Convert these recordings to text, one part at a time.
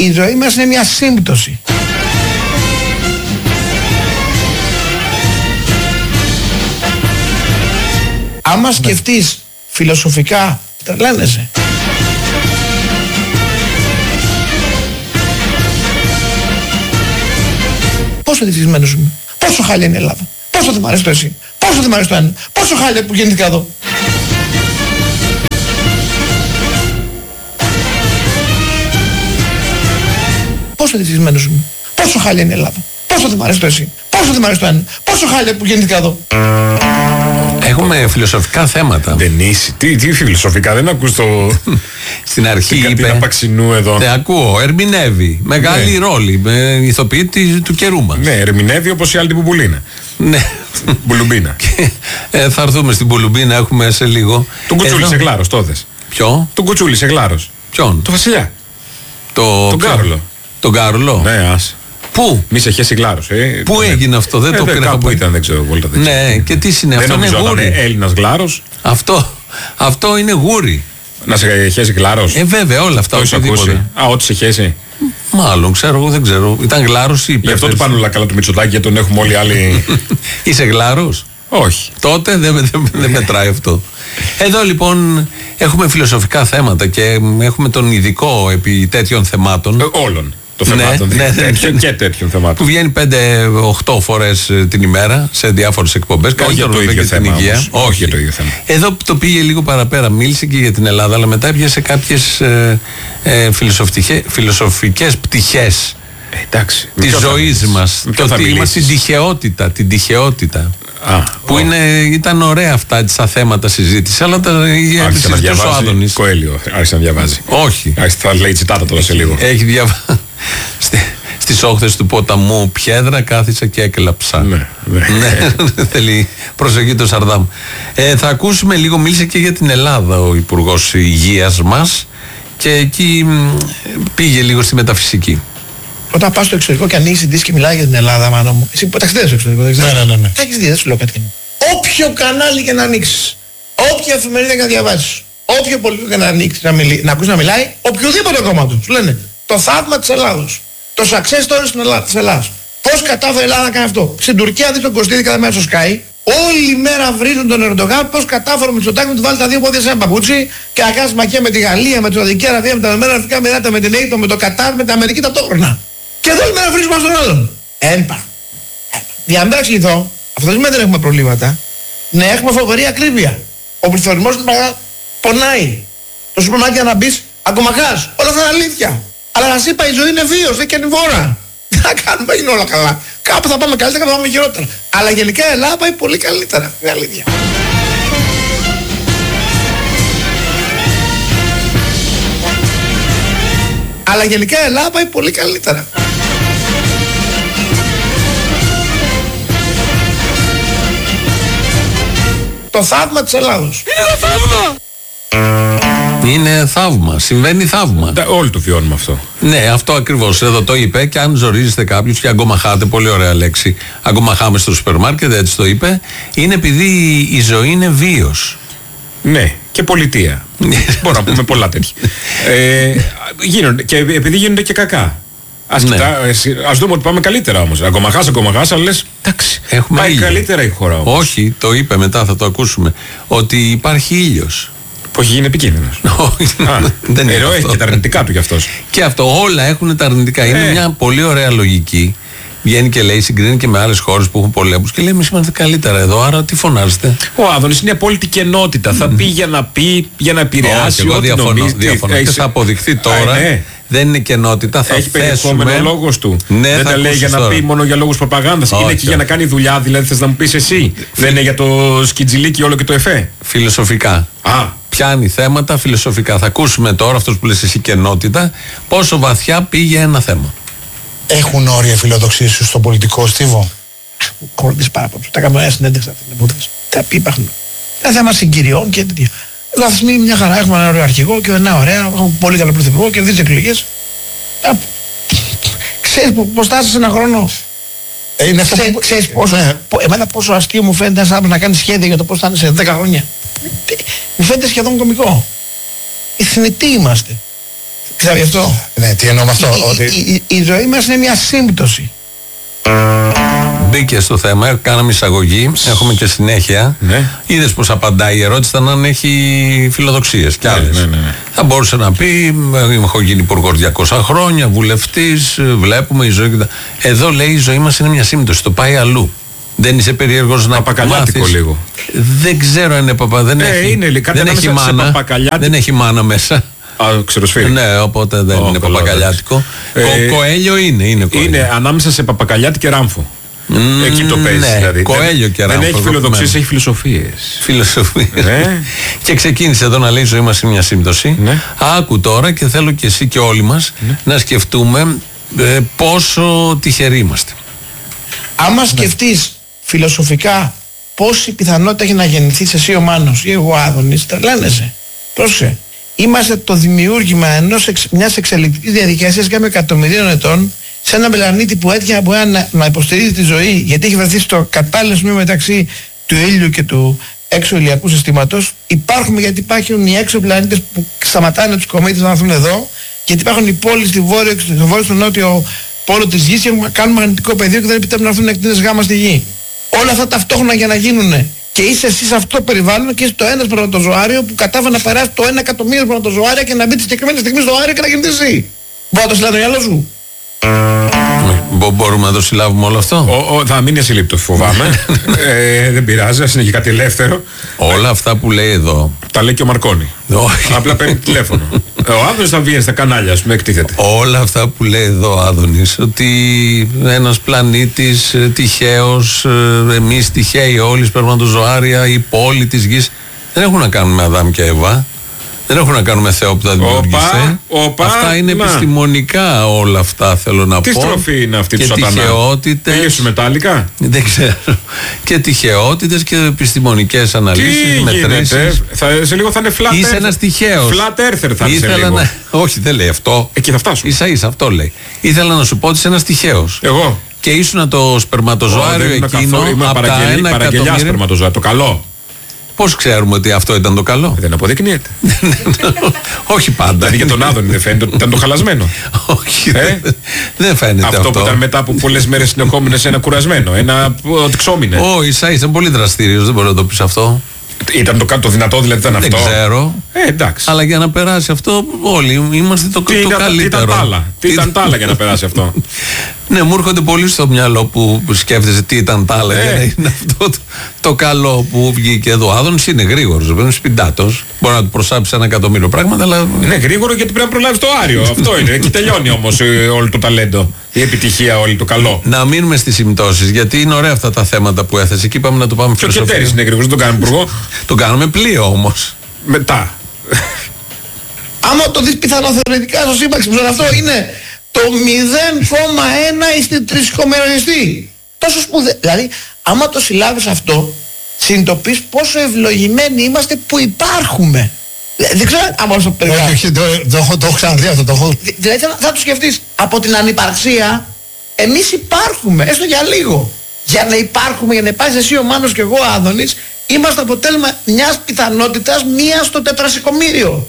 Η ζωή μας είναι μια σύμπτωση. Άμα σκεφτείς φιλοσοφικά, τρελαίνεσαι. Πόσο ευτυχισμένος είμαι. Πόσο χάλια είναι η Ελλάδα. Πόσο δεν μ' αρέσει το εσύ. Πόσο δεν μ' αρέσει το ένα. Πόσο χάλια που γεννήθηκα εδώ. Πόσο ευτυχισμένος είμαι. Πόσο χάλια είναι η Ελλάδα. Πόσο δεν μ' αρέσει το εσύ. Πόσο δεν μ' αρέσει το ένα. Πόσο χάλια που γεννήθηκα εδώ. Έχουμε φιλοσοφικά θέματα. Δεν είσαι. Τι φιλοσοφικά, δεν ακούς το. Στην αρχή είπε. Την Παξινού εδώ. Ναι, ακούω. Ερμηνεύει. Μεγάλη ρόλη. Ηθοποιεί του καιρού μας. Ναι, ερμηνεύει όπως η άλλη την Πουλουμπίνα. Ναι. Μπουλουμπίνα. Θα έρθουμε στην Πουλουμπίνα, έχουμε σε λίγο. Τον Κουτσούλη σε Γλάρος, το δες. Ποιο? Τον Κουτσούλη σε Γλάρος. Ποιον? Το Βασιλιά. Τον Κάρολο. Τον Κάρολο. Ναι, ας. Πού? Μη σε χέσει Γλάρος. Πού έγινε αυτό, δεν το πήρα. Κάπου ήταν, δεν ξέρω. Ναι, και τι είναι αυτό? Δεν νομίζω να είναι Έλληνας Γλάρος. Αυτό είναι γούρι. Να σε χέσει Γλάρος. Βέβαια, όλα αυτά. Ό,τι σε χέσει. Μάλλον, ξέρω, εγώ δεν ξέρω. Ήταν Γλάρος ή γι' αυτό του πάνε όλα καλά του Μητσοτάκη, γιατί τον έχουμε όλοι άλλοι. Είσαι Γλάρος? Όχι. Τότε δεν μετράει αυτό. Εδώ λοιπόν έχουμε φιλοσοφικά θέματα και έχουμε τον ειδικό επί τέτοιων θεμάτων. Όλων των θεμάτων. Και τέτοιων θεμάτων. Που βγαίνει 5-8 φορές την ημέρα σε διάφορες εκπομπές. Όχι για το ίδιο θέμα. Όχι για το ίδιο θέμα. Εδώ το πήγε λίγο παραπέρα. Μίλησε και για την Ελλάδα, αλλά μετά έπιασε κάποιες φιλοσοφικές πτυχές της ζωής μας. Το ότι είμαστε την τυχαιότητα. Που ήταν ωραία αυτά στα θέματα συζήτηση, αλλά τα άρχισε να διαβάζει. Κοέλιο, άρχισε να διαβάζει. Όχι. Θα λέει τσιτάτα τώρα σε λίγο. Έχει διαβάσει. Στις όχθες του ποταμού Πιέδρα κάθισα και έκλαψα. Ναι. Θέλει προσοχή το Σαρδάμ. Θα ακούσουμε λίγο, μίλησε και για την Ελλάδα ο Υπουργός Υγείας μας και εκεί πήγε λίγο στη μεταφυσική. Όταν πας στο εξωτερικό και ανοίγεις την δύση και μιλάει για την Ελλάδα, μάνα μου. Εσύ που ταξιδεύεις στο εξωτερικό, δεν Ναι. θα έχεις δει, δεν σου λέω κάτι. Όποιο κανάλι και να ανοίξεις, όποια εφημερίδα και να διαβάσεις, όποιο πολιτικό και να ανοίξεις, να ακούσεις να μιλάει, οποιοδήποτε κόμμα του, σου λένε το θαύμα της Ελλάδος, το success story της Ελλάδας. Πώς κατάφερε η Ελλάδα να κάνει αυτό. Στην Τουρκία δει τον Κωστίδη cada μέρα στο Sky, όλη μέρα βρίζουν τον Ερντογάν πώς κατάφερε με Μητσοτάκη να του βάλει τα δύο πόδια σε ένα παπούτσι και να κάνει μακιά με τη Γαλλία, με τη Σαουδική Αραβία, με τα Ηνωμένα Αραβικά Εμιράτα, με την NATO, με το Κατάρ, με την Αμερική ταυτόχρονα. Και εδώ σήμερα βρίσκουμε στον άλλον. Έμπα. Για να μην εξηγηθώ, αυτό δεν σημαίνει δεν έχουμε προβλήματα. Ναι, έχουμε φοβερή ακρίβεια. Ο πληθωρισμός πονάει. Το σούπερ μάρκετ να μπεις, ακομαχάς. Όλα αυτά είναι αλήθεια. Αλλά να είπα, η ζωή είναι βίος, δεν είναι βόρα. Τι να κάνουμε, είναι όλα καλά. Κάπου θα πάμε καλύτερα, κάπου θα πάμε χειρότερα. Αλλά γενικά η Ελλάδα πάει πολύ καλύτερα. Είναι αλήθεια. Αλλά γενικά η Ελλάδα πάει πολύ καλύτερα. Το θαύμα της Ελλάδος. Είναι ένα θαύμα! Είναι θαύμα, συμβαίνει θαύμα. Όλοι το βιώνουμε αυτό. Ναι, αυτό ακριβώς. Εδώ το είπε και αν ζορίζεστε κάποιους και αγκομαχάτε, πολύ ωραία λέξη. Αγκομαχάμε στο σούπερ μάρκετ, έτσι το είπε. Είναι επειδή η ζωή είναι βίος. Ναι, και πολιτεία. Μπορούμε να πούμε πολλά τέτοια. Γίνονται, και επειδή γίνονται και κακά. Ας δούμε ότι πάμε καλύτερα όμως. Αγκομαχάς, αλλά λες, εντάξει, πάει ήλιο. Καλύτερα η χώρα όμως. Όχι, το είπε μετά, θα το ακούσουμε. Ότι υπάρχει ήλιος. Που έχει γίνει επικίνδυνος. Δεν είναι. Έχει και τα αρνητικά του κι αυτός. Και αυτό, όλα έχουν τα αρνητικά. Είναι μια πολύ ωραία λογική. Βγαίνει και λέει, συγκρίνει και με άλλες χώρες που έχουν πολέμους και λέει: εμείς είμαστε καλύτερα εδώ, άρα τι φωνάζετε. Ο Άδωνης είναι απόλυτη κενότητα. Θα πει για να πει, για να επηρεάσει. Εγώ διαφωνώ. Και θα αποδειχθεί τώρα. Δεν είναι κενότητα, θα έχει περιεχόμενο λόγος του. Ναι, δεν τα λέει για να πει μόνο για λόγους προπαγάνδας. Είναι εκεί για να κάνει δουλειά, δηλαδή θες να μου πεις εσύ. Δεν είναι για το σκιτζιλίκι όλο και το εφέ. Φιλοσοφικά. Πιάνει θέματα φιλοσοφικά. Θα ακούσουμε τώρα, αυτός που λες εσύ κενότητα, πόσο βαθιά πήγε ένα θέμα. Έχουν όρια φιλοδοξίες σου στο πολιτικό στίβο? Κορδίς πάρα πολύ. Τα έκαμε συνέντευξη αυτή την επούταση. Τα πει υπάρχουν. Τα θέμα συγκυριών και τέτοια. Εδώ αυτή τη στιγμή μια χαρά έχουμε ένα ωραίο αρχηγό και ένα ωραία, έχουμε πολύ καλό πρωθυπουργό και 2 εκλογές. Ξέρεις πως φτάσεις ένα χρόνο. Ξέρεις πόσο, εμένα πόσο αστείο μου φαίνεται ένας άνθρωπος να κάνει σχέδια για το πώς θα είναι σε 10 χρόνια. Μου φαίνεται σχεδόν κωμικό. Οι θνητοί είμαστε. Ξέρετε αυτό? Ναι, τι εννοώ με αυτό. Η ζωή μας είναι μια σύμπτωση. Μπήκε στο θέμα, κάναμε εισαγωγή, έχουμε και συνέχεια. Ναι. Είδες πως απαντάει, η ερώτηση ήταν αν έχει φιλοδοξίες κι άλλες. Ναι. Θα μπορούσε να πει, έχω γίνει υπουργός 200 χρόνια, βουλευτής, βλέπουμε η ζωή. Εδώ λέει η ζωή μας είναι μια σύμπτωση, το πάει αλλού. Δεν είσαι περίεργος να παπακαλιάτικο λίγο. Δεν ξέρω αν είναι δεν έχει μάνα. Δεν έχει μάνα μέσα. Ξεροσφύρι. Ναι, οπότε δεν είναι παπακαλιάτικο. Κοέλιο είναι. Είναι ανάμεσα σε παπακαλιάτι και ράμφο. Εκεί το παίζει, ναι, δηλαδή. Κοέλιο και ράμφο. Δεν έχει φιλοδοξίες, έχει φιλοσοφίες. Ναι. Και ξεκίνησε εδώ να λέει η ζωή μας είναι μια σύμπτωση. Ναι. Άκου τώρα και θέλω και εσύ και όλοι μας να σκεφτούμε πόσο τυχεροί είμαστε. Άμα σκεφτείς φιλοσοφικά πόση πιθανότητα έχει να γεννηθείς εσύ ο Μάνος ή εγώ Άδωνης, τρελαίνεσαι. Πρόσεχε. Είμαστε το δημιούργημα μιας εξελικτικής διαδικασίας κάμια εκατομμυρίων ετών σε έναν πλανήτη που έτυχε μπορεί να υποστηρίζει τη ζωή, γιατί έχει βρεθεί στο κατάλληλο σημείο μεταξύ του ήλιου και του έξω ηλιακού συστήματος. Υπάρχουμε γιατί υπάρχουν οι έξω πλανήτες που σταματάνε τους κομέτες να έρθουν εδώ, γιατί υπάρχουν οι πόλεις στο βόρειο, στο νότιο πόλο της γης και κάνουν μαγνητικό πεδίο και δεν επιτρέπουν να έρθουν εκτείνες γάμα στη γη. Όλα αυτά ταυτόχρονα για να γίνουν. Και είσαι εσύ σε αυτό το περιβάλλον και είσαι το ένα σπερματοζωάριο που κατάφερε να περάσει το 1 εκατομμύριο σπερματοζωάρια και να μπει τη συγκεκριμένη στιγμή στο αέριο και να γεννηθεί εσύ. Μπορεί να το συλλάβει το μυαλό σου. Μπορούμε να το συλλάβουμε όλο αυτό. Θα μείνει ασύλληπτος, φοβάμαι. Δεν πειράζει, ας είναι και κάτι ελεύθερο. Όλα αυτά που λέει εδώ. Τα λέει και ο Μαρκόνι. Απλά παίρνει τηλέφωνο. Ο Άδωνης θα βγαίνει στα κανάλια, ας πούμε, εκτίθεται. Όλα αυτά που λέει εδώ ο Άδωνης, ότι ένας πλανήτης τυχαίος, εμείς τυχαίοι όλοι, σπερματοζωάρια, η πόλη της γης, δεν έχουν να κάνουν με Αδάμ και Εύα. Δεν έχουν να κάνουν με Θεό που τα δημιούργησε. Αυτά είναι επιστημονικά όλα αυτά, θέλω να πω. Τι στροφή είναι αυτή του σατανά. Τυχαιότητες. Τελείωσε μετάλλικα. Δεν ξέρω. Και τυχαιότητες και επιστημονικές αναλύσεις, μετρήσεις. Σε λίγο θα είναι flat earther. Είσαι ένας τυχαίος. Flat earther θα είναι σε λίγο. Όχι, δεν λέει αυτό. Εκεί θα φτάσουμε. Ίσα-ίσα αυτό λέει. Ήθελα να σου πω ότι είσαι ένας τυχαίος. Εγώ. Και ήσουν το σπερματοζωάριο εκείνο από τα 1 εκατομμύριο. Σπερματοζωάριο, το καλό. Πώς ξέρουμε ότι αυτό ήταν το καλό? Δεν αποδεικνύεται. Όχι πάντα. Δηλαδή για τον Άδωνη δεν φαίνεται ότι ήταν το χαλασμένο. Όχι. Δεν φαίνεται αυτό. Αυτό που ήταν μετά από πολλές μέρες συνεχόμενες ένα κουρασμένο. Ότι ξόμινε. Όχι, είσαι πολύ δραστήριος, δεν μπορεί να το πεις αυτό. Ήταν το δυνατό, δηλαδή ήταν αυτό. Δεν ξέρω. Εντάξει. Αλλά για να περάσει αυτό, όλοι είμαστε το καλύτερο. Τι ήταν τα άλλα για να περάσει αυτό? Ναι, μου έρχονται πολύ στο μυαλό που σκέφτεσαι τι ήταν τα άλλα για να είναι αυτό το καλό που βγήκε εδώ. Ο Άδωνης είναι γρήγορος, είναι σπιντάτος. Μπορεί να του προσάψει 1 εκατομμύριο πράγματα, αλλά. Είναι γρήγορο γιατί πρέπει να προλάβει το Άριο. Αυτό είναι. Εκεί τελειώνει όμως όλο το ταλέντο. Η επιτυχία, όλη το καλό. Να μείνουμε στις συμπτώσεις, γιατί είναι ωραία αυτά τα θέματα που έθεσε και είπαμε να το πάμε φιλοσοφία. Και ο Κετέρης είναι γρήγορος, δεν τον κάνουμε υπουργό. Το κάνουμε πλοίο όμως. Μετά. Άμα το δεις πιθανό θεωρητικά στο σύμπαξη που αυτό είναι το 0,1 στην τρισχομεριστή. Τόσο σπουδαίο. Δηλαδή, άμα το συλλάβεις αυτό, συνειδητοποιείς πόσο ευλογημένοι είμαστε που υπάρχουμε. Δεν ξέρω άμα το περιγράφω. Όχι, το έχω ξαναδεί αυτό. Δηλαδή θα το σκεφτείς. Από την ανυπαρξία, εμείς υπάρχουμε, έστω για λίγο. Για να υπάρχουμε, για να υπάρχεις εσύ ο Μάνος και εγώ ο Άδωνης, είμαστε αποτέλεσμα μιας πιθανότητας 1 στο 400.000.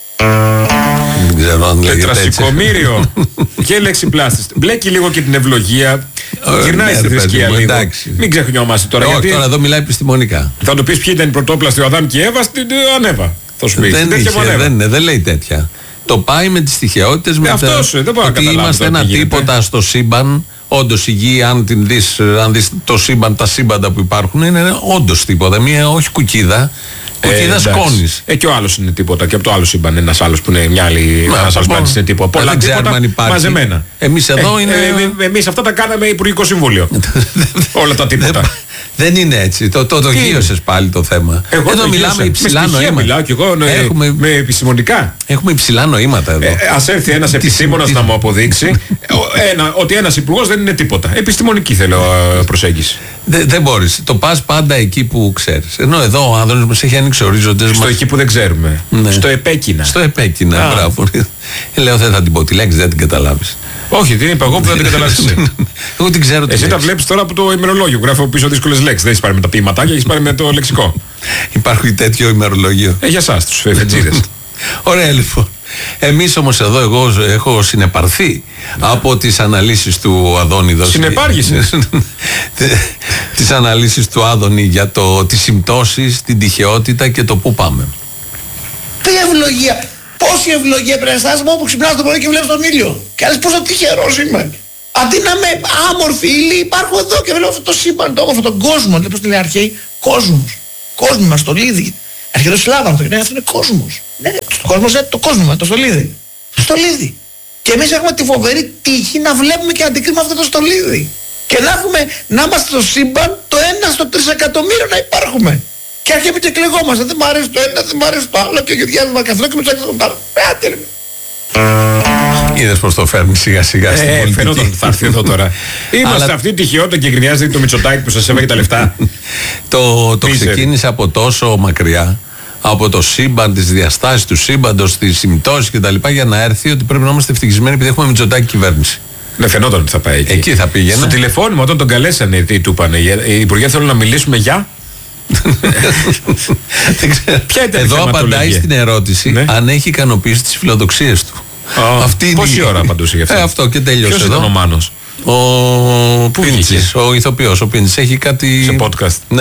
Δεν ξέρω αν λέγεται έτσι. Τετρασικομήριο. Και λέξη πλάστης. Μπλέκει λίγο και την ευλογία. Γυρνάει στη θρησκεία λίγο. Μην ξεχνιόμαστε τώρα. Όχι, τώρα εδώ μιλάει επιστημονικά. Θα του πεις ποιοι ήταν οι πρωτόπλαστοι, ο Αδάμ και η Εύα, στην Ανέβα. Θα σου πει. Δεν λέει τέτοια. Το πάει με τις τυχαιότητες. Ότι είμαστε ένα τίποτα στο σύμπαν. Όντως η γη, αν δεις το σύμπαν, τα σύμπαντα που υπάρχουν, είναι όντως τίποτα. Όχι κουκίδα. Κουκίδα σκόνης. Και ο άλλος είναι τίποτα. Και από το άλλο σύμπαν ένας άλλος που είναι ένας άλλος πλανήτης είναι τίποτα. Πολλά τίποτα μαζεμένα. Εμείς εδώ είναι. Εμείς αυτά τα κάναμε Υπουργικό Συμβούλιο. Όλα τα τίποτα. Δεν είναι έτσι. Το γύρωσες πάλι το θέμα. Εδώ μιλάμε υψηλά νοήματα. Μιλάω κι εγώ με επιστημονικά. Έχουμε υψηλά νοήματα εδώ. Ας έρθει ένας επιστήμονας να μου αποδείξει ότι ένας υπουργός δεν είναι τίποτα. Επιστημονική θέλω προσέγγιση. Δεν μπορείς. Το πας πάντα εκεί που ξέρεις. Ενώ εδώ ο Άδωνης μας έχει ανοίξει ορίζοντες. Στο εκεί που δεν ξέρουμε. Στο επέκεινα. Στο επέκεινα, μπράβο. Λέω δεν θα την πω τη λέξη, δεν την καταλάβεις. Όχι, την είπα εγώ που δεν την καταλάβεις. Εγώ την ξέρω. Εσύ τα βλέπεις τώρα από το ημερολόγιο. Γράφω πίσω δύσκολες λέξεις. Δεν έχεις πάρει με τα ποιηματάκια, έχεις πάρει με το λεξικό. Υπάρχει τέτοιο ημερολόγιο. Για εσάς, τους φετζίδες. Ωραία λοιπόν. Εμείς όμως εδώ, εγώ έχω συνεπαρθεί από τις αναλύσεις του Αδόνη. Συνεπάργησες. Τις αναλύσεις του Άδωνη για τις συμπτώσεις, την τυχεότητα και το πού πάμε. Τι ευλογία! Πόση ευλογία πρέπει να αισθάνεσαι όπου ξυπνάς το πρωί και βλέπεις τον ήλιο. Και άλλες πόσο τυχερός είμαι. Αντί να είμαι άμορφοι ήλιοι, υπάρχω εδώ και βλέπω αυτό το σύμπαν, το όμορφο, τον κόσμο. Πώς τη λέει αρχαίοι, κόσμος. Κόσμημα, στολίδι. Αρχαίοι Σλάβα, αυτό είναι κόσμος. Ναι, το κόσμος είναι το κόσμημα, το στολίδι. Το στολίδι. Και εμείς έχουμε τη φοβερή τύχη να βλέπουμε και να αντικρίνουμε αυτό το στολίδι. Και να είμαστε στο σύμπαν το 1 στο 3 εκατομμύριο να υπάρχουμε. Και αρχίζουμε και κλεγόμαστε. Δεν μ' αρέσει το ένα, δεν μ' αρέσει το άλλο. Και ο διάβημα καθόλου και με τσάκει τον πάρω. Είδες πως το φέρνει σιγά σιγά στην πολιτική. Φαινόταν ότι θα έρθει εδώ τώρα. Είμαστε αυτή η τυχιότητα και γκρινιάζεται το Μητσοτάκη που σας έβαγε τα λεφτά. Το ξεκίνησε από τόσο μακριά, από το σύμπαν, τις διαστάσεις του σύμπαντος, τις συμπτώσεις κτλ. Για να έρθει ότι πρέπει να είμαστε ευτυχισμένοι επειδή έχουμε Μητσοτάκη κυβέρνηση. Ναι, φαινόταν ότι θα πάει εκεί. Εκεί θα πήγαινε. Στο τηλεφώνημα όταν τον καλέσανε, τι του είπανε, οι υπουργοί θέλουν να μιλήσουμε για. Εδώ απαντάει στην ερώτηση αν έχει ικανοποιήσει τις φιλοδοξίες του. Πόση ώρα απαντούσε γι' αυτό? Αυτό και τέλειωσε. Ποιος ήταν ο Μάνος? Ο Πίντσης, ο ηθοποιός. Ο Πίντσης έχει κάτι. Σε podcast. Ναι.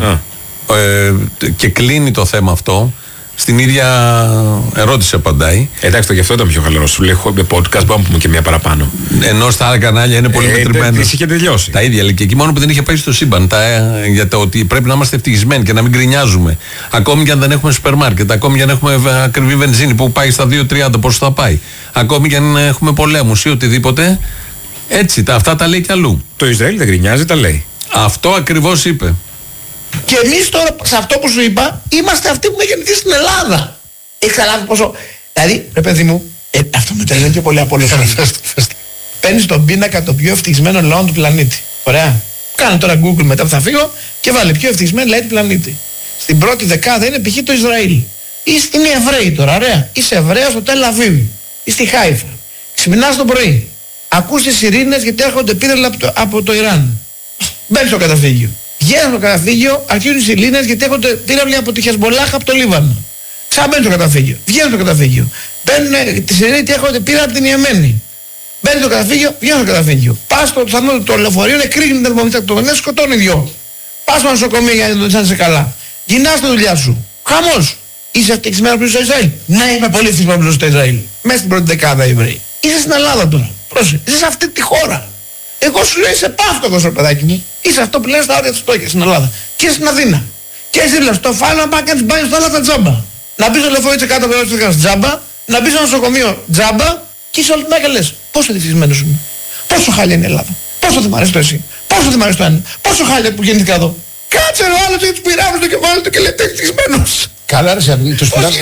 Και κλείνει το θέμα αυτό. Στην ίδια ερώτηση απαντάει. Εντάξει, το γι' αυτό ήταν πιο χαλαρό. Σου λέει: έχω podcast, πάμε και μια παραπάνω. Ενώ στα άλλα κανάλια είναι πολύ μετρημένο. Είχε τελειώσει. Τα ίδια λέει και εκεί, μόνο που δεν είχε πάει στο σύμπαν. Για το ότι πρέπει να είμαστε ευτυχισμένοι και να μην γκρινιάζουμε. Ακόμη και αν δεν έχουμε σούπερ μάρκετ, ακόμη και αν έχουμε ακριβή βενζίνη που πάει στα 2,30, πόσο θα πάει. Ακόμη και αν έχουμε πολέμους ή οτιδήποτε. Έτσι, αυτά τα λέει κι αλλού. Το Ισραήλ δεν γκρινιάζει, τα λέει. Αυτό ακριβώς είπε. Και εμείς τώρα, σε αυτό που σου είπα, είμαστε αυτοί που με γεννηθεί στην Ελλάδα. Έχεις καταλάβει πόσο. Δηλαδή, ρε παιδί μου, αυτό με τρελαίνει και πολύ από όλο. Παίρνεις τον πίνακα των πιο ευτυχισμένων λαών του πλανήτη. Ωραία. Κάνε τώρα Google μετά που θα φύγω και βάλε πιο ευτυχισμένοι λαοί του πλανήτη. Στην πρώτη δεκάδα είναι π.χ. το Ισραήλ. Είναι οι Εβραίοι τώρα, ωραία. Είσαι Εβραίος στο Τελ Αβίβ ή στη Χάιφα. Ξυπνάς το πρωί. Ακούς τις σιρήνες γιατί έρχονται πύραυλα από το Ιράν. Μπαίνεις στο καταφύγιο. Βγαίνουν στο καταφύγιο, αρχίζουν οι σιρήνες γιατί έρχονται πύραυλοι από τη Χεσμολάχ από το Λίβανο. Ξαναμπαίνουν στο καταφύγιο. Βγαίνουν στο καταφύγιο. Μπαίνουν τη σιρήνη γιατί έρχονται πύραυλοι από την Ιεμένη. Μπαίνουν στο καταφύγιο, βγαίνουν στο καταφύγιο. Πας στο πιθανό το λεωφορείο, κρύγνει την θερμομέτρα από το νέο, σκοτώνει δυο. Πας στο νοσοκομείο για να το αισθάνεσαι καλά. Γυρνάς στη δουλειά σου. Χαμός. Είσαι ευτυχισμένος πλούσιο στο Ισραήλ? Ναι, είμαι πολύ ευτυχισμένος πλούσιο στο Ισραήλ. Μέσα στην πρώτη δεκάδα Εβραίοι. Είσαι στην Ελλάδα τώρα. Πρόσεχε. Είσαι σε αυτή τη χώρα. Εγώ σου λέω είσαι πάυτοκος ρε παιδάκι μου. Είσαι αυτό που λένε στα όρια της φτώχειας στην Ελλάδα. Και στην Αθήνα. Και εσύ δίπλα στο φάλο να πάει να κάνεις μπάνιο στα άλλα τα τζάμπα. Να μπεις στο λεωφορείο κάτω από το λεωφορείο τζάμπα. Να μπεις στο νοσοκομείο τζάμπα. Και είσαι όλη την μέρα και λες πόσο ευτυχισμένος είμαι. Πόσο χάλια είναι η Ελλάδα. Πόσο δεν μ' αρέσει το εσύ. Πόσο δεν μ' αρέσει το ένα. Πόσο χάλια που γεννήθηκα εδώ. Κάτσε ο άλλος και τους πειράβουν στο κεφάλι του και λέει ευτυχισμένος. Καλά, ρε, τους πειράζει.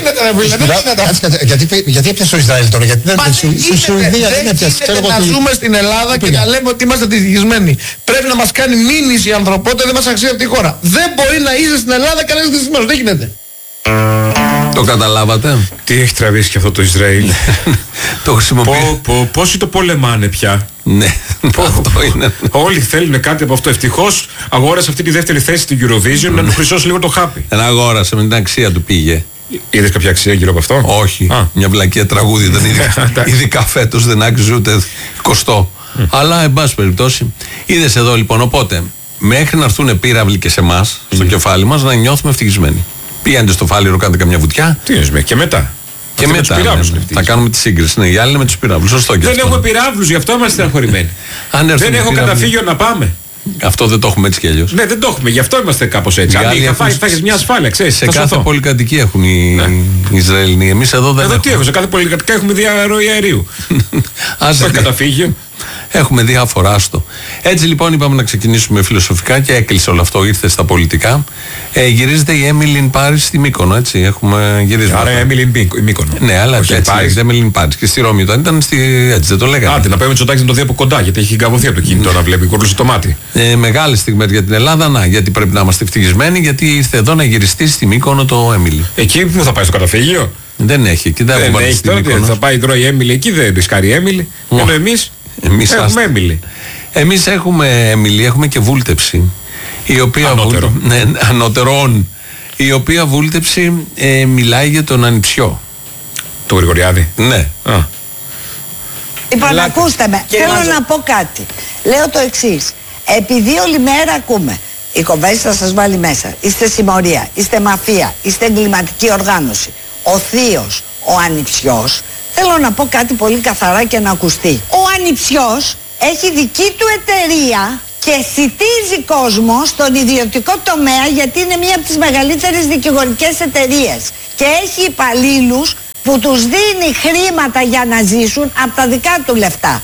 Γιατί έπιασε το Ισραήλ τώρα, γιατί δεν στη Σουηδία δεν έπιασε. Να ζούμε στην Ελλάδα και να λέμε ότι είμαστε ευτυχισμένοι. Πρέπει να μας κάνει μήνυση η ανθρωπότητα, δεν μας αξίζει αυτή η χώρα. Δεν μπορεί να είσαι στην Ελλάδα και να είσαι ευτυχισμένος. Δεν γίνεται. Το καταλάβατε? Τι έχει τραβήσει και αυτό το Ισραήλ. Το χρησιμοποιεί. Πόσοι το πολεμάνε πια. Ναι, αυτό είναι. Όλοι θέλουν κάτι από αυτό. Ευτυχώς αγόρασε αυτή τη δεύτερη θέση στην Eurovision να του χρυσώσει λίγο το χάπι. Δεν αγόρασε, με την αξία του πήγε. Είδες κάποια αξία γύρω από αυτό? Όχι. Μια βλακία τραγούδι ήταν. Ειδικά φέτος δεν άξιζε ούτε κοστό. Αλλά εν πάση περιπτώσει. Είδες εδώ λοιπόν, οπότε μέχρι να έρθουν πύραυλοι και σε εμάς, στο κεφάλι μας, να νιώθουμε ευτυχισμένοι. Πηγαίνετε στο Φάληρο, κάντε καμιά βουτιά. Τι είναι, και μετά. Και μετά. Θα κάνουμε τη σύγκριση. Ναι, οι άλλοι είναι με τους πυράβλους. Σωστό και δεν έχουμε πυράβλους, γι' αυτό είμαστε στεναχωρημένοι. Δεν έχω καταφύγιο να πάμε. Αυτό δεν το έχουμε έτσι κι αλλιώς. Ναι, δεν το έχουμε, γι' αυτό είμαστε κάπως έτσι. Αν θα έχεις μια ασφάλεια, ξέρεις. Σε κάθε πολυκατοικία έχουν οι Ισραηλοί. Εμείς εδώ δεν έχουμε. Τι έχω, σε κάθε πολυκατοικία έχουμε διαρροή αερίου. Όχι καταφύγιο. Έχουμε διάφορα, άστο. Έτσι λοιπόν είπαμε να ξεκινήσουμε φιλοσοφικά και έκλεισε όλο αυτό, ήρθε στα πολιτικά. Γυρίζεται η Έμιλιν Πάρις στη Μύκονο, έτσι. Έχουμε γυρίσει. Άρα Έμιλιν Μύκονο. Ναι, αλλά έτσι λέγεται Έμιλιν Πάρις. Και στη Ρώμη ήταν έτσι, δεν το λέγαμε. Άντε, να πάμε Μητσοτάκη να το δει από κοντά, γιατί έχει γκαβωθεί από το κινητό να βλέπει, κορλούσε το μάτι. Μεγάλη στιγμή για την Ελλάδα, γιατί πρέπει να είμαστε ευτυχισμένοι, γιατί ήρθε εδώ να γυριστεί στη Μύκονο το Έμιλι. Εκεί που θα πάει στο καταφύγιο. Δεν έχει, εκεί δεν έχει τώρα. Θα πάει τρώει Έμιλι εκεί, δεν ρισκάρει Έμιλι. Ενώ εμείς έχουμε Έμιλι. Εμείς έχουμε Έμιλι, έχουμε και βούλτεψη. Η οποία ανώτερον. Η οποία βούλτεψη μιλάει για τον ανιψιό. Το Γρηγοριάδη. Ναι. Λοιπόν, ακούστε με. Θέλω να πω κάτι. Λέω το εξής. Επειδή όλη μέρα ακούμε, η Κοβέση θα σας βάλει μέσα. Είστε συμμορία, είστε μαφία, είστε εγκληματική οργάνωση. Ο θείος, ο ανιψιός. Θέλω να πω κάτι πολύ καθαρά και να ακουστεί. Ο ανιψιός έχει δική του εταιρεία και θητίζει κόσμο στον ιδιωτικό τομέα, γιατί είναι μία από τις μεγαλύτερες δικηγορικές εταιρείες. Και έχει υπαλλήλους που τους δίνει χρήματα για να ζήσουν από τα δικά του λεφτά.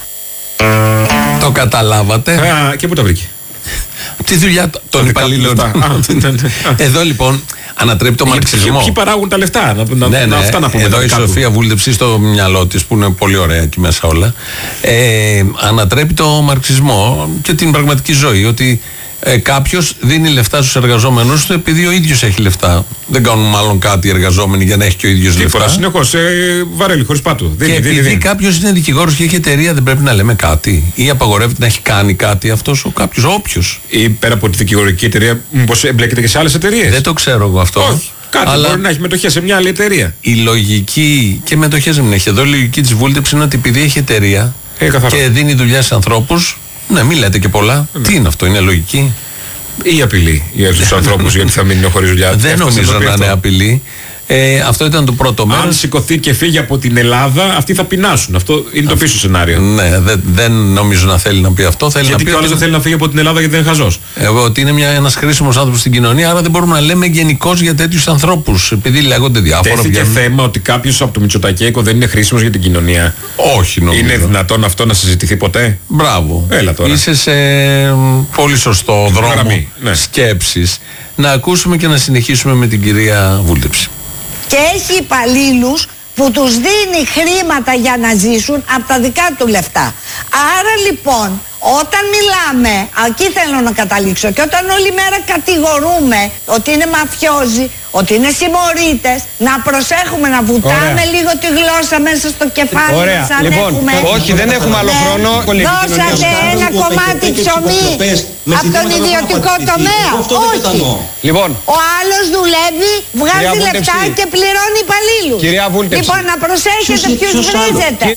Το καταλάβατε. Και πού τα βρήκε? Τη δουλειά των υπαλλήλων. Εδώ λοιπόν ανατρέπει το μαρξισμό. Ποιοι παράγουν τα λεφτά, αυτά να πούμε. Εδώ η Σοφία βούλτεψε στο μυαλό της, που είναι πολύ ωραία εκεί μέσα όλα. Ανατρέπει το μαρξισμό και την πραγματική ζωή. Ότι κάποιος δίνει λεφτά στους εργαζόμενους του επειδή ο ίδιος έχει λεφτά. Δεν κάνουν μάλλον κάτι οι εργαζόμενοι για να έχει και ο ίδιος λεφτά. Τίποτα, συνεχώς βαρέλι χωρίς πάτου. Και επειδή κάποιος είναι δικηγόρος και έχει εταιρεία, δεν πρέπει να λέμε κάτι? Ή απαγορεύεται να έχει κάνει κάτι αυτός ο κάποιος, όποιος? Ή πέρα από τη δικηγορική εταιρεία, μήπως εμπλέκεται και σε άλλες εταιρείες? Δεν το ξέρω εγώ αυτό. Όχι. Κάτι αλλά μπορεί να έχει μετοχές σε μια άλλη εταιρεία. Η λογική, και μετοχές δεν έχει. Εδώ η λογική της βούλτεψης είναι ότι επειδή έχει εταιρεία και δίνει δουλειά σε ανθρώπους. Ναι, μην λέτε και πολλά. Τι είναι αυτό, είναι λογική? Ή απειλή για τους ανθρώπους γιατί θα μείνουν χωρίς δουλειά? Δεν νομίζω να είναι απειλή. Αυτό ήταν το πρώτο μέρος. Αν σηκωθεί και φύγει από την Ελλάδα, αυτοί θα πεινάσουν. Αυτό είναι το πίσω σενάριο. Ναι, δεν νομίζω να θέλει να πει αυτό. Θέλει γιατί να πει κι άλλος δεν θέλει να φύγει από την Ελλάδα γιατί δεν είναι χαζός. Ότι είναι ένας χρήσιμος άνθρωπος στην κοινωνία, άρα δεν μπορούμε να λέμε γενικώς για τέτοιους ανθρώπους. Επειδή λέγονται διάφορα. Τέθηκε θέμα ότι κάποιος από το Μητσοτακέικο δεν είναι χρήσιμος για την κοινωνία? Όχι, νομίζω. Είναι δυνατόν αυτό να συζητηθεί ποτέ? Μπράβο. Έλα τώρα. Είσαι σε πολύ σωστό δρόμο σκέψης. Να ακούσουμε και να συνεχίσουμε με την κυρία βούλτεψη. Και έχει υπαλλήλους που τους δίνει χρήματα για να ζήσουν από τα δικά του λεφτά. Άρα λοιπόν, όταν μιλάμε, εκεί θέλω να καταλήξω, και όταν όλη μέρα κατηγορούμε ότι είναι μαφιόζοι, ότι είναι συμμορίτες, να προσέχουμε να βουτάμε λίγο τη γλώσσα μέσα στο κεφάλι μας, αν λοιπόν, έχουμε. Όχι, δεν έχουμε άλλο χρόνο. Δώσατε ένα κομμάτι ψωμί από τον ιδιωτικό τομέα? Όχι. Λοιπόν, ο άλλος δουλεύει, βγάζει λεφτά και πληρώνει υπαλλήλους. Κυρία Βούλτεψη. Λοιπόν, να προσέχετε ποιους βρίζετε.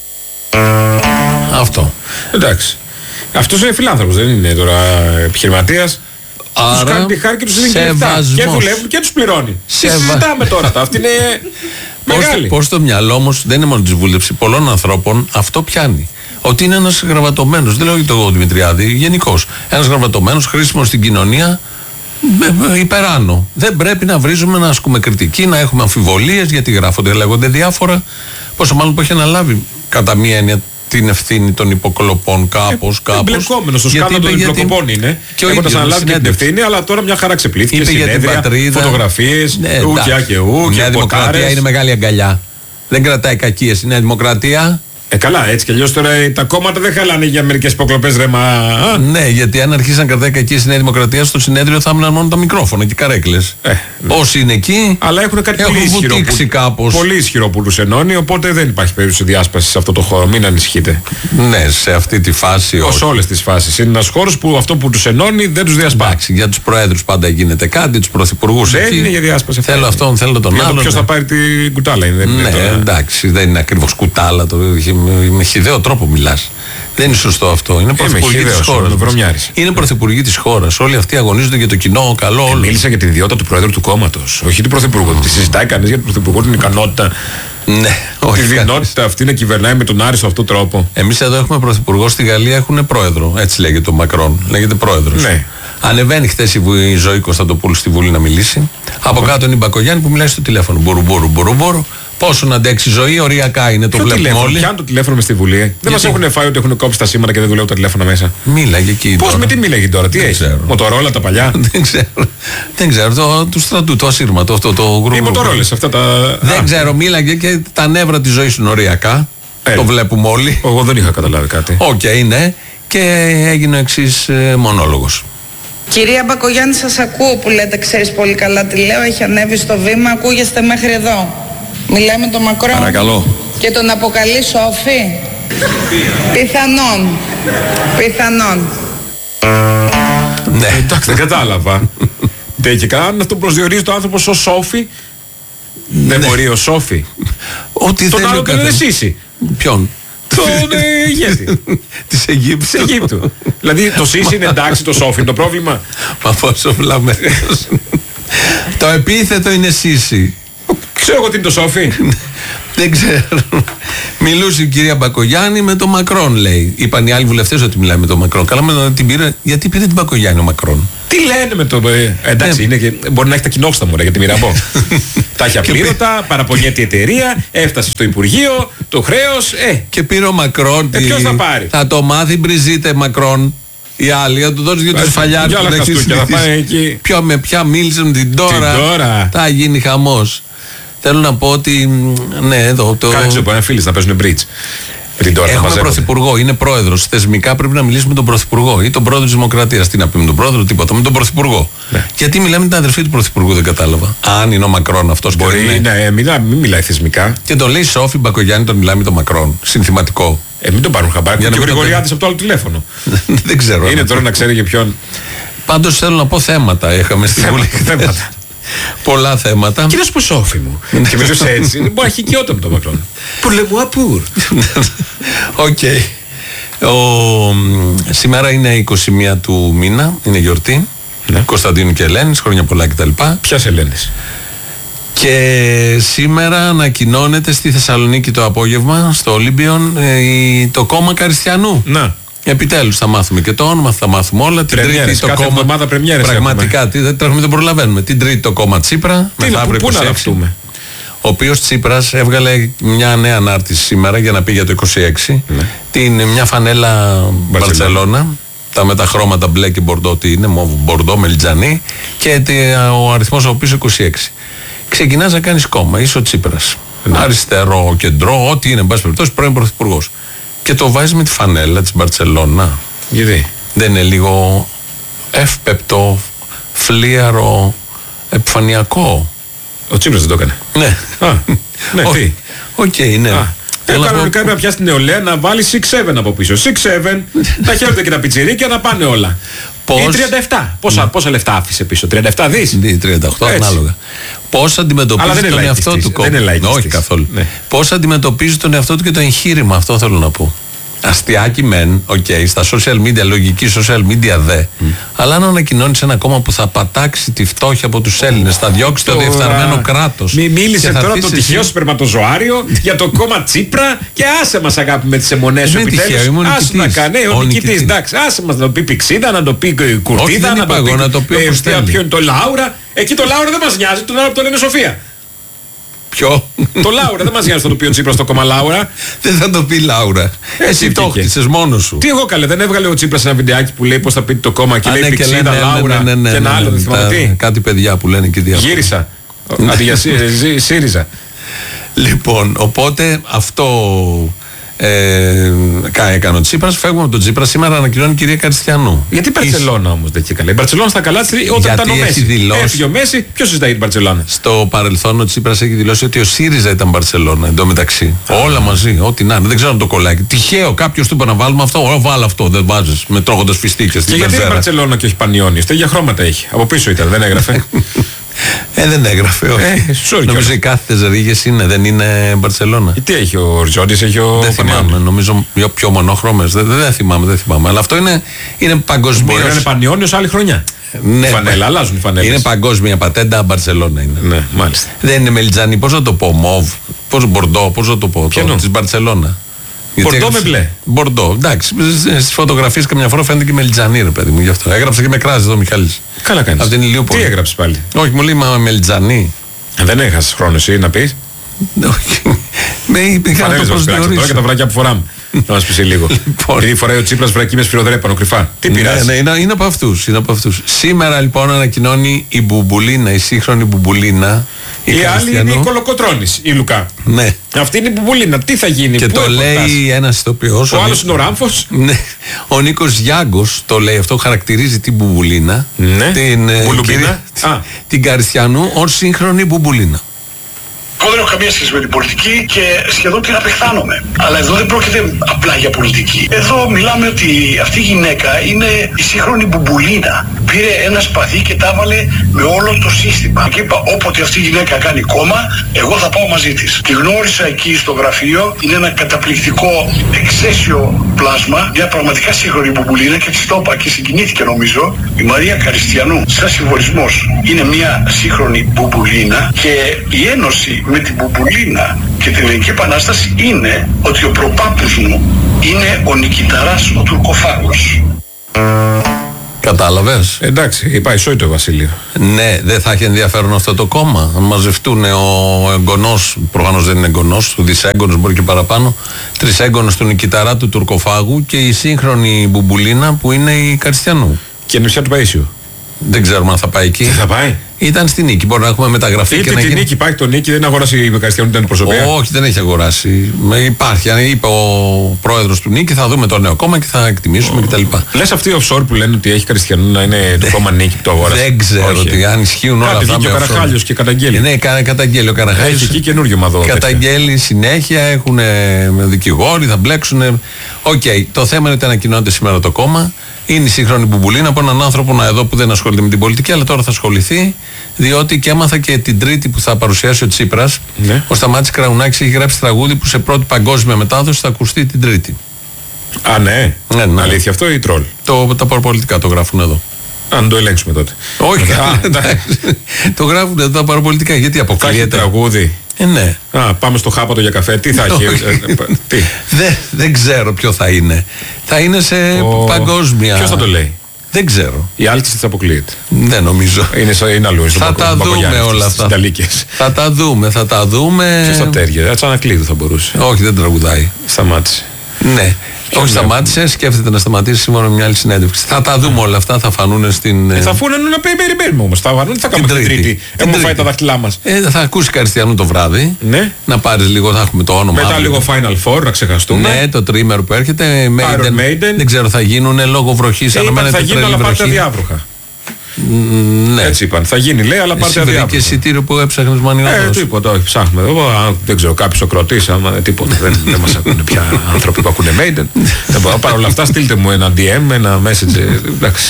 Αυτό. Εντάξει. Αυτός είναι φιλάνθρωπος, δεν είναι τώρα επιχειρηματίας. Τους κάνει τη χάρη και τους δίνει λεφτά. Και δουλεύουν και τους πληρώνει. Συζητάμε τώρα. Αυτή είναι μεγάλη. Πώς το μυαλό όμως, δεν είναι μόνο της βούλτεψης, πολλών ανθρώπων αυτό πιάνει. Ότι είναι ένας γραβατωμένος, δεν λέω για τον Δημητριάδη, γενικώς. Ένας γραβατωμένος, χρήσιμος στην κοινωνία, υπεράνω. Δεν πρέπει να βρίζουμε, να ασκούμε κριτική, να έχουμε αμφιβολίες γιατί γράφονται, λέγονται διάφορα. Πόσο μάλλον που έχει αναλάβει κατά μία έννοια την ευθύνη των υποκλοπών κάπως. Εμπλεκόμενος στο σκάνδαλο των υποκλοπών είναι. Και έχοντας αναλάβει και την ευθύνη, αλλά τώρα μια χαρά ξεπλήθηκε. Συνέδρια, φωτογραφίες, ουκιά και ου. Η Νέα Δημοκρατία είναι μεγάλη αγκαλιά. Δεν κρατάει κακίες η Νέα Δημοκρατία. Καλά, έτσι κι αλλιώς τώρα τα κόμματα δεν χαλάνε για μερικές υποκλοπές, ρε μα. Ναι, γιατί αν αρχίσει να κρατάει κακίες η Νέα Δημοκρατία, στο συνέδριο θα έμειναν μόνο τα μικρόφωνα και οι καρέκλες. Όσοι είναι εκεί. Αλλά έχουν κάτι πολύ ισχυρό που τους ενώνει, οπότε δεν υπάρχει περίπτωση διάσπαση σε αυτό το χώρο. Μην ανησυχείτε. Ναι, σε αυτή τη φάση. Ως όλες τις φάσεις. Είναι ένας χώρος που αυτό που τους ενώνει δεν τους διασπάσει. Εντάξει, για τους προέδρους πάντα γίνεται κάτι, τους πρωθυπουργούς. Δεν είναι για διάσπαση. Θέλω αυτόν, θέλω τον άλλον. Ποιος θα πάρει την κουτάλα είναι. Ναι, εντάξει, δεν είναι ακριβώς κουτάλα. Με χυδαίο τρόπο μιλάς. Δεν είναι σωστό αυτό. Είναι πρωθυπουργοί της χώρας. Είναι πρωθυπουργοί της χώρας. Όλοι αυτοί αγωνίζονται για το κοινό καλό. Μίλησα για την ιδιότητα του Προέδρου του κόμματος. Όχι του Πρωθυπουργού. Τη συζητάει κανείς για τον Πρωθυπουργό την ικανότητα. Ναι, όχι. Τη δυνατότητα αυτή να κυβερνάει με τον άριστο αυτό τρόπο. Εμείς εδώ έχουμε πρωθυπουργό, στη Γαλλία έχουν πρόεδρο. Έτσι λέγεται ο Μακρόν. Λέγεται πρόεδρος. Ναι. Ανεβαίνει χθες η Ζωή Κωνσταντοπούλου στη Βουλή να μιλήσει. Από κάτω είναι η Μπακογιάννη που μιλάει στο τηλέφωνο. Μπορού. Πόσο να αντέξει η ζωή, οριακά είναι, το βλέπουμε όλοι. Πιάνουν το τηλέφωνο με στη Βουλή. Δεν μας έχουν φάει ότι έχουν κόψει τα σήματα και δεν δουλεύουν τα τηλέφωνα μέσα. Μίλαγε εκεί. Πώς, με τι μίλαγε τώρα, τι έχει? Μοτορόλα τα παλιά. Δεν ξέρω. Του στρατού, το ασύρματο αυτό το γρήγορο. Οι μοτορόλες αυτά τα. Δεν ξέρω, μίλαγε και τα νεύρα της ζωής είναι οριακά. Το βλέπουμε όλοι. Εγώ δεν είχα καταλάβει κάτι. Οκ, ναι. Και έγινε ο εξής μονόλογος. Κυρία Μπακογιάννη, σας ακούω που λέτε, ξέρεις πολύ καλά τι λέω, έχει ανέβει στο βήμα, ακούγεστε μέχρι εδώ. Μιλάει με τον Μακρόν. Παρακαλώ. Και τον αποκαλεί Σόφι. Πιθανόν. Ναι. Εντάξει, δεν κατάλαβα. Και καν να τον προσδιορίζει το άνθρωπο ως Σόφι. Δεν μπορεί ο Σόφι. Ό,τι Τον θέλει άλλο ο τον είναι καθένας. Σίση. Ποιον? Τον ηγέτη Της Αιγύπτου. της Αιγύπτου. Δηλαδή το Σίση είναι εντάξει, το Σόφι είναι το πρόβλημα. Μα πόσο βλαμμένος. Το επίθετο είναι Σίση. Ξέρω εγώ τι είναι το Σόφι. Δεν ξέρω. Μιλούσε η κυρία Μπακογιάννη με τον Μακρόν, λέει. Είπαν οι άλλοι βουλευτές ότι μιλάει με τον Μακρόν. Καλά, με την πήρε. Γιατί πήρε την Μπακογιάννη ο Μακρόν? Τι λένε με το. Εντάξει, είναι και, μπορεί να έχει τα κοινόξτα μου, για τη Μοιραμπό. Τα έχει απλήρωτα, παραπονιέται η εταιρεία, έφτασε στο Υπουργείο, το χρέος. Και πήρε ο Μακρόν. Ποιος θα πάρει? Θα το μάθει, Μπριζίτε Μακρόν. Οι άλλοι, θα του δώσει δύο τους φαλιάρους. Για άλλα χαστούκια, θα πάει εκεί. Με ποια μίλησε με την τώρα. Θα γίνει χαμός. Θέλω να πω ότι. Ναι, εδώ το. Κάνε που είναι φίλοι να παίζουν bridge. Έχουμε πρωθυπουργό, είναι πρόεδρος. Θεσμικά πρέπει να μιλήσουμε με τον πρωθυπουργό ή τον πρόεδρο της Δημοκρατίας. Τι να πει με τον πρόεδρο, τίποτα. Με τον πρωθυπουργό. Ναι. Γιατί μιλάμε με την αδερφή του πρωθυπουργού, δεν κατάλαβα. Αν είναι ο Μακρόν αυτός. Μπορεί να μην μιλάει θεσμικά. Και τον λέει Σόφι Μπακογιάννη, τον μιλάει με τον Μακρόν. Συνθηματικό. Μην τον πάρουν χαμπάρι. Και ο Γρηγοριάδης από το άλλο τηλέφωνο. Δεν ξέρω. Είναι τώρα να ξέρει για ποιον. Πάντως θέλω να πω θέματα είχαμε στη Βουλή. Πολλά θέματα. Κύριος που Σόφι μου. Και μιλούσε έτσι. Μπορεί να έχει και όταν με τον Μακρόν. Που λέμε μου απούρ. Οκ. Σήμερα είναι 21 του μήνα, είναι γιορτή. Κωνσταντίνου και Ελένης, χρόνια πολλά κτλ. Ποιας Ελένης? Και σήμερα ανακοινώνεται στη Θεσσαλονίκη το απόγευμα, στο Ολύμπιον, το κόμμα Καριστιανού. Να. Επιτέλους θα μάθουμε και το όνομα, θα μάθουμε όλα. Την Τρίτη το κόμμα. Πραγματικά, την Τρίτη δεν προλαβαίνουμε. Την Τρίτη το κόμμα Τσίπρα. Πού να γραφτούμε? Ο οποίος Τσίπρας έβγαλε μια νέα ανάρτηση σήμερα για να πει για το 26. Μια φανέλα Μπαρτσελώνα. Τα με τα χρώματα μπλε και μπορντό, τι είναι, μπορντό, μελιτζανί. Και ο αριθμός ο οποίος 26. Ξεκινάς να κάνεις κόμμα, είσαι ο Τσίπρας. Αριστερό, κεντρό, ό,τι είναι, εν πάση περιπτώσει, πρώην πρωθυπουργός. Και το βάζεις με τη φανέλα της Μπαρτσελώνα. Γιατί? Δεν είναι λίγο εύπεπτο, φλίαρο, επιφανειακό? Ο Τσίπρας δεν το έκανε. Ναι. Ναι, τι. Οκ, ναι. Κανονικά να πιάσει την νεολαία να βάλει 6-7 από πίσω. 6-7, τα χαίρονται και τα πιτσιρίκια να πάνε όλα. Ή 37. Πόσα λεφτά άφησε πίσω? 37 δις. 38, ανάλογα. Πώς αντιμετωπίζει τον εαυτό του κόμμα? Όχι καθόλου. Πώς αντιμετωπίζει τον εαυτό του και το εγχείρημα, αυτό θέλω να πω. Αστιάκι μεν, στα social media, λογική social media δε. Αλλά αν ανακοινώνεις ένα κόμμα που θα πατάξει τη φτώχεια από τους Έλληνες, θα διώξει το διεφθαρμένο κράτος. Μίλησε τώρα το τυχαίο σπερματοζωάριο για το κόμμα Τσίπρα και άσε μας αγάπη με τις αιμονές σου επιτέλους. Άσε να κάνει, ο νικητής, εντάξει, άσε μας να το πει Πηξίδα, να το πει Κουρτίδα, να το πει ποιο είναι το Λάουρα. Εκεί το Λάουρα δεν μας νοιάζει, τον άλλο το λένε Σοφία. Ποιο? Το Λάουρα, δεν μας νοιάζει να το πει ο Τσίπρας στο κόμμα Λάουρα. Δεν θα το πει Λάουρα. Εσύ το χτίσες μόνος σου. Τι εγώ καλέ, δεν έβγαλε ο Τσίπρας ένα βιντεάκι που λέει πώς θα πει το κόμμα και λέει Πηξίδα, Λάουρα και ένα άλλο, δεν θυμάμαι τι. Κάτι παιδιά που λένε και διάφορα. Γύρισα. Αντί για ΣΥΡΙΖΑ. Λοιπόν, οπότε αυτό έκανε ο Τσίπρας. Φεύγουμε από τον Τσίπρα. Σήμερα ανακοινώνει η κυρία Καριστιανού. Γιατί η Μπαρτσελώνα όμως δεν είχε καλά? Η Μπαρτσελώνα στα καλά της όταν ήταν ο Μέση. Έφυγε ο Μέση, ποιος συζητάει την Μπαρτσελώνα? Στο παρελθόν ο Τσίπρας έχει δηλώσει ότι ο ΣΥΡΙΖΑ ήταν Μπαρτσελώνα εντωμεταξύ. Όλα μαζί, ό,τι να είναι. Δεν ξέρω αν το κολλάει. Τυχαίο κάποιος του είπε να βάλουμε αυτό. Βάλω αυτό. Δεν βάζεις με τρώγοντας φιστίκες. Και γιατί είναι Μπαρτσελώνα και όχι Πανιόνιος? Τέτοια χρώματα έχει. Από πίσω ήταν, δεν έγραφε. Δεν έγραφε, όχι. Νομίζω οι κάθετες ρίγες δεν είναι Μπαρτσελώνα. Τι έχει ο Ριζόντης, έχει ο. Δεν θυμάμαι, νομίζω πιο μονόχρωμες. Δεν θυμάμαι. Αλλά αυτό είναι παγκοσμίως. Μπορεί να είναι Πανιόνιος άλλη χρονιά. Ναι, φανέλα, αλλάζουν οι φανέλες. Είναι παγκόσμια πατέντα, Μπαρτσελώνα είναι. Ναι, μάλιστα. Δεν είναι μελιτζανί, πώς να το πω, μοβ, μπορντό, πώς να το πω, της Μπαρτσελώνα. Μπορντό με μπλε. Μπορντό, εντάξει. Στις φωτογραφίες καμιά φορά φαίνεται και μελιτζανί, ρε παιδί μου, γι' αυτό. Έγραψε και με κράζει εδώ ο Μιχάλης. Καλά κάνεις. Από την Ηλιούπολη. Τι έγραψε πάλι? Όχι, μου λέει μελιτζανί. Δεν έχασες χρόνο εσύ να πεις? Όχι. Με είχα να το προσδιορίσω. Τώρα και τα βράκια που φοράμε. Να μας πεις λίγο. Επειδή φοράει ο Τσίπρας βρακί με σφυροδρέπανο κρυφά. Τι πειράζει? Ναι, είναι από αυτούς. Σήμερα λοιπόν ανακοινώνει η Μπουμπουλίνα, η σύγχρονη Μπουμπουλίνα. Η άλλη είναι η Κολοκοτρώνης, η Λουκά. Ναι. Αυτή είναι η Μπουμπουλίνα. Τι θα γίνει? Και το λέει ένας ηθοποιός. Ο άλλος είναι ο Ράμφος. Ναι. Ο Νίκος Γιάγκος το λέει αυτό, χαρακτηρίζει την Μπουμπουλίνα. Ναι. Την Καριστιανού ως σύγχρονη Μπουμπουλίνα. Εγώ δεν έχω καμία σχέση με την πολιτική και σχεδόν την απεχθάνομαι. Αλλά εδώ δεν πρόκειται απλά για πολιτική. Εδώ μιλάμε ότι αυτή η γυναίκα είναι η σύγχρονη Μπουμπουλίνα. Πήρε ένα σπαθί και τα έβαλε με όλο το σύστημα. Και είπα, όποτε αυτή η γυναίκα κάνει κόμμα, εγώ θα πάω μαζί της. Τη γνώρισα εκεί στο γραφείο, είναι ένα καταπληκτικό εξαίσιο πλάσμα, μια πραγματικά σύγχρονη μπουμπουλίνα, και της το είπα και συγκινήθηκε νομίζω. Η Μαρία Καριστιανού, σαν συμβολισμός, είναι μια σύγχρονη μπουμπουλίνα, και η ένωση με την μπουμπουλίνα και την Ελληνική Επανάσταση είναι ότι ο προπάπους μου είναι ο νικηταράς ο Τουρκοφάγος. Κατάλαβες. Εντάξει, πάει σόι το Βασίλειο. Ναι, δεν θα έχει ενδιαφέρον αυτό το κόμμα. Αν μαζευτούν ο εγγονός, προφανώς δεν είναι εγγονός, ο δυσέγγονος μπορεί και παραπάνω, τρισέγγονος του νικηταρά του Τουρκοφάγου και η σύγχρονη μπουμπουλίνα που είναι η Καριστιανού. Και νησιά του Παΐσιου. Δεν ξέρουμε αν θα πάει εκεί. Τι θα πάει. Ήταν στη Νίκη. Μπορεί να έχουμε μεταγραφεί Είτε και να τη γίνει. Νίκη, υπάρχει το Νίκη, δεν αγοράσει η Καριστιανού την αντιπροσωπεία. Όχι, δεν έχει αγοράσει. Υπάρχει. Αν είπε ο πρόεδρος του Νίκη, θα δούμε το νέο κόμμα και θα εκτιμήσουμε κτλ. Λες αυτοί οι offshore που λένε ότι έχει Καριστιανού να είναι το κόμμα Νίκη που το αγόρασε. Δεν ξέρω ότι αν ισχύουν όλα αυτά. Κάτι βγήκε ο Καραχάλιος και καταγγέλει. Ναι, καταγγέλει ο Καραχάλιος. Έχει εκεί καινούριο μαδό. Καταγγέλει συνέχεια, έχουν δικηγόροι, θα μπλέξουν. Οκ, το θέμα είναι ότι ανακοινώνεται σήμερα το κόμμα. Είναι η σύγχρονη μπουμπουλίνα από έναν άνθρωπο εδώ που δεν ασχολείται με την πολιτική, αλλά τώρα θα ασχοληθεί, διότι και έμαθα και την Τρίτη που θα παρουσιάσει ο Τσίπρας. Ναι. Ο Σταμάτης Κραουνάκης έχει γράψει τραγούδι που σε πρώτη παγκόσμια μετάδοση θα ακουστεί την Τρίτη. Α, ναι. Ναι. Αλήθεια αυτό ή τρόλ. Τα παραπολιτικά το γράφουν εδώ. Αν το ελέγξουμε τότε. Όχι, το γράφουν εδώ τα παραπολιτικά. Γιατί Θα έχει αποκλείεται. τραγούδι. Ναι. Πάμε στο Χάπατο για καφέ. Τι θα έχει. Τι. Δεν ξέρω ποιο θα είναι. Θα είναι σε παγκόσμια. Ποιος θα το λέει. Δεν ξέρω. Η Άλκης της αποκλείεται. Δεν νομίζω. Είναι αλλού. Θα τα δούμε όλα αυτά. Θα τα δούμε. Ποιος θα τέργε. Τσανακλείδου θα μπορούσε. Όχι, δεν τραγουδάει. Σταμάτησε. Ναι. Όχι, σταμάτησε, σκέφτεται να σταματήσει σύμφωνα με μια άλλη συνέντευξη. Θα τα δούμε όλα αυτά, θα φανούν στην. Θα φούνε να περιμένουμε όμως. Θα φανούν, τι θα κάνουμε την Τρίτη. Έχουμε φάει τα δάχτυλά μας. Θα ακούσει Καριστιανού το βράδυ. Ναι. Να πάρει λίγο, θα έχουμε το όνομα. Μετά λίγο Final Four, να ξεχαστούμε. Ναι, το τρίμερο που έρχεται. Iron Maiden. Δεν ξέρω, θα γίνουν λόγω βροχής. Θα γίνουν, αλλά πάρτε αδιάβροχα. Ναι. Έτσι είπαν. Θα γίνει, λέει, αλλά πάρτε αδιάβροχα. Και εισιτήριο που έψαχνες μανιβάτος. Τίποτα, όχι, ψάχνουμε. Δεν ξέρω, κάποιος ο κροτής, άμα τίποτα. Δεν μας ακούνε πια άνθρωποι που ακούνε Maiden. Παρ' όλα αυτά, στείλτε μου ένα DM, ένα message.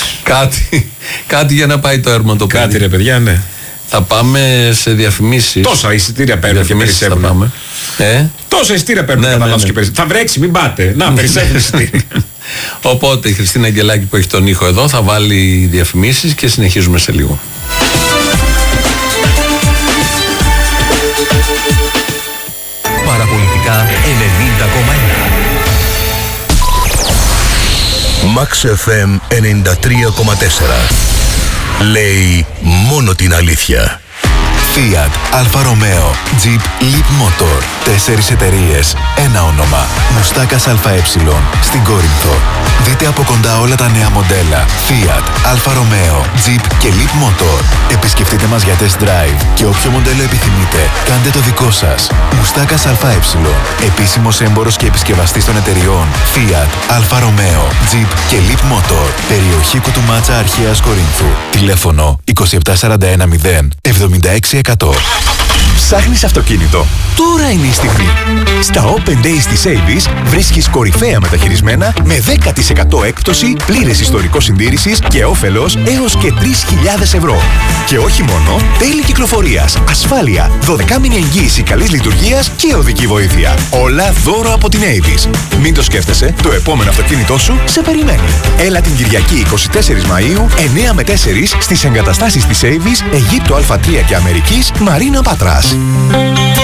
Κάτι για να πάει το έρμα το παιδί. Κάτι ρε παιδιά, ναι. Θα πάμε σε διαφημίσεις. Τόσα εισιτήρια παίρνουν και περισσεύουν. Τόσα εισιτήρια παίρνουν και καταλάβουν και περισσεύουν. Θα βρέξει, μην πάτε. Να, περισσεύουν εισιτήρια. Οπότε η Χριστίνα Αγγελάκη που έχει τον ήχο εδώ θα βάλει διαφημίσεις και συνεχίζουμε σε λίγο. Παραπολιτικά 90,1. Max FM 93,4. Λέει μόνο την αλήθεια. Fiat, Alfa Romeo, Jeep, Leap Motor. 4 εταιρείες, ένα όνομα. Μουστάκας ΑΕ στην Κόρινθο. Δείτε από κοντά όλα τα νέα μοντέλα Fiat, Alfa Romeo, Jeep και Leap Motor. Επισκεφτείτε μας για test drive και όποιο μοντέλο επιθυμείτε, κάντε το δικό σας. Μουστάκας ΑΕ. Επίσημος έμπορος και επισκευαστής των εταιριών Fiat, Alfa Romeo, Jeep και Leap Motor. Περιοχή Κουτουμάτσα Αρχαίας Κορίνθου. Τηλέφωνο 27410 76%. Ψάχνεις αυτοκίνητο? Τώρα είναι η στιγμή. Στα Open Days της Avis βρίσκεις κορυφαία μεταχειρισμένα με 10% έκπτωση, πλήρες ιστορικό συντήρησης και όφελος έως και 3.000 ευρώ. Και όχι μόνο, τέλη κυκλοφορίας, ασφάλεια, 12μηνη εγγύηση καλής λειτουργίας και οδική βοήθεια. Όλα δώρο από την Avis. Μην το σκέφτεσαι, το επόμενο αυτοκίνητό σου σε περιμένει. Έλα την Κυριακή 24 Μαΐου, 9 με 4 στις εγκαταστάσεις της Avis, Αιγύπτου Α3 και Αμερικής, Μαρίνα Πάτρας.